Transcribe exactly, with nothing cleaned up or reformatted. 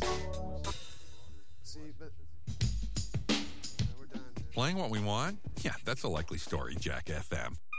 See, but no, we're done. Playing what we want? Yeah, that's a likely story, Jack F M.